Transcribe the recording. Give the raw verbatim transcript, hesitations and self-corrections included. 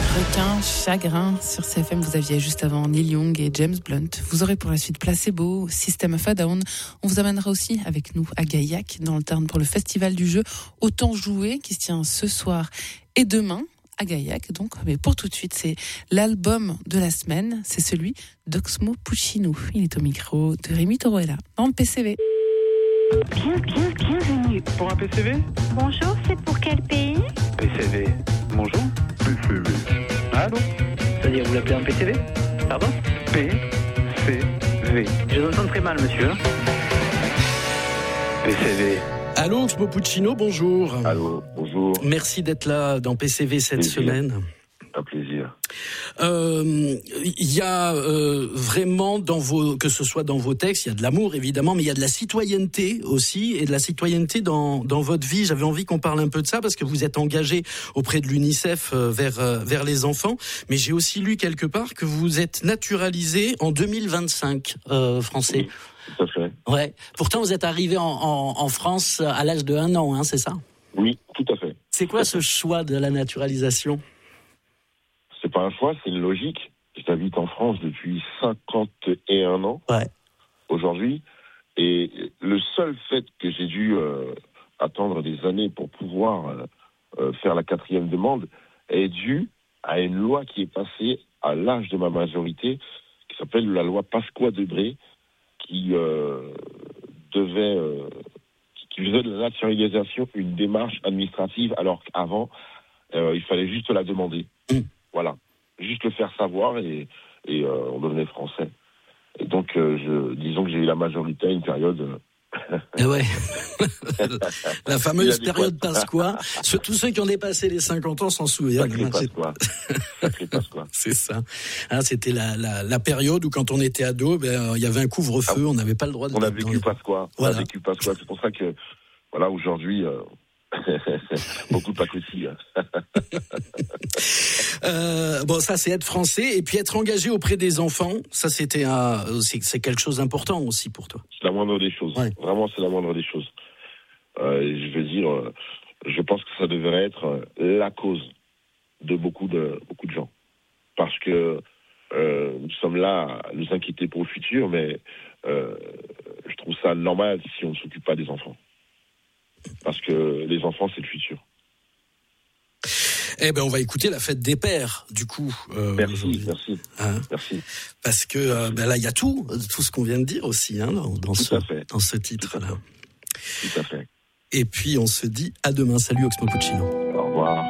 Requin, chagrin. Sur C F M, vous aviez juste avant Neil Young et James Blunt. Vous aurez pour la suite Placebo, System of a Down. On vous amènera aussi avec nous à Gaillac, dans le Tarn, pour le festival du jeu Autant jouer, qui se tient ce soir et demain à Gaillac. Donc, mais pour tout de suite, c'est l'album de la semaine. C'est celui d'Oxmo Puccino. Il est au micro de Rémi Torella dans le P C V. Bien, bien, bienvenue. Pour un P C V ? Bonjour, c'est pour quel pays ? P C V. Bonjour. P C V. Allô ? C'est-à-dire, vous l'appelez un P C V ? Pardon ? P C V. Je vous entends très mal, monsieur. P C V. Allô, Oxmo Puccino, bonjour. Allô, bonjour. Merci d'être là dans P C V cette plaisir. semaine. Un plaisir. Il euh, y a euh, vraiment dans vos, que ce soit dans vos textes, il y a de l'amour évidemment, mais il y a de la citoyenneté aussi, et de la citoyenneté dans dans votre vie. J'avais envie qu'on parle un peu de ça parce que vous êtes engagé auprès de l'UNICEF euh, vers euh, vers les enfants, mais j'ai aussi lu quelque part que vous êtes naturalisé en deux mille vingt-cinq euh, français. Oui, tout à fait. Ouais. Pourtant, vous êtes arrivé en, en, en France à l'âge de un an, hein, c'est ça ? Oui, tout à fait. C'est quoi ce choix de la naturalisation ? C'est pas un choix, c'est une logique. J'habite en France depuis cinquante et un ans. Ouais. Aujourd'hui. Et le seul fait que j'ai dû euh, attendre des années pour pouvoir euh, euh, faire la quatrième demande est dû à une loi qui est passée à l'âge de ma majorité, qui s'appelle la loi Pasqua-Debré, qui euh, devait, euh, qui, qui faisait de la naturalisation une démarche administrative, alors qu'avant, euh, il fallait juste la demander. Mmh. Voilà, juste le faire savoir et, et euh, on devenait français. Et donc, euh, je, disons que j'ai eu la majorité à une période... Euh... ouais. La fameuse période Pasqua. Tous ceux qui ont dépassé les cinquante ans s'en souviennent. Sacré Pasqua. Sacré Pasqua. C'est ça. Hein, c'était la, la, la période où quand on était ado, ben, il y avait un couvre-feu, ah, on n'avait pas le droit de... On a vécu Pasqua. Voilà. On a vécu Pasqua. C'est pour ça que, voilà, aujourd'hui... Euh... beaucoup de pacotille. euh, bon, ça c'est être français et puis être engagé auprès des enfants. Ça c'était un, c'est, c'est quelque chose d'important aussi pour toi. C'est la moindre des choses. Ouais. Vraiment, c'est la moindre des choses. Euh, je veux dire, euh, je pense que ça devrait être euh, la cause de beaucoup de beaucoup de gens, parce que euh, nous sommes là à nous inquiéter pour le futur, mais euh, je trouve ça normal si on ne s'occupe pas des enfants. Parce que les enfants, c'est le futur. Eh ben, on va écouter la fête des pères, du coup. Euh, merci, aujourd'hui. merci, hein merci. Parce que euh, ben là, il y a tout, tout ce qu'on vient de dire aussi, hein, dans, dans tout ce, à fait. dans ce titre-là. Tout à fait. Et puis, on se dit à demain. Salut, Oxmo Puccino. Au revoir.